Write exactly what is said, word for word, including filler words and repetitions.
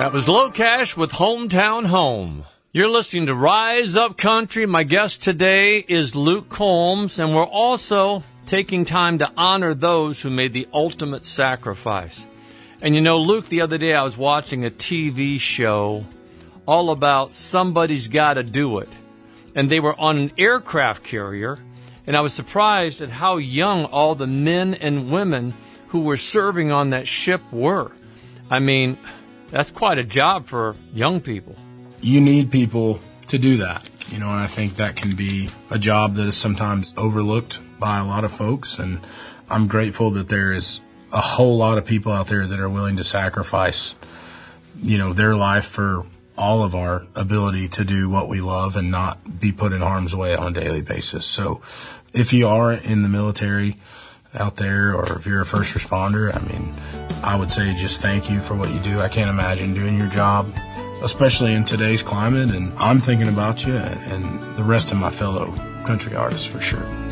That was Low Cash with Hometown Home. You're listening to Rise Up Country. My guest today is Luke Combs, and we're also taking time to honor those who made the ultimate sacrifice. And you know, Luke, the other day I was watching a T V show all about Somebody's Gotta Do It. And they were on an aircraft carrier, and I was surprised at how young all the men and women who were serving on that ship were. I mean, that's quite a job for young people. You need people to do that, you know, and I think that can be a job that is sometimes overlooked by a lot of folks. And I'm grateful that there is a whole lot of people out there that are willing to sacrifice, you know, their life for all of our ability to do what we love and not be put in harm's way on a daily basis. So if you are in the military out there, or if you're a first responder, I mean, I would say just thank you for what you do. I can't imagine doing your job, especially in today's climate, and I'm thinking about you and the rest of my fellow country artists for sure.